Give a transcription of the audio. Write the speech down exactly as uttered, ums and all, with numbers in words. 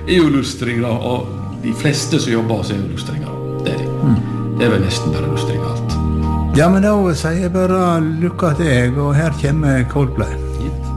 er jo lustring da, og de fleste som jobber så er jo lustringer. Det er det. Mm. Det er vel nesten bare lustring alt. Ja, men da sier jeg bare lykke til deg, og her kommer Coldplay. Gitt.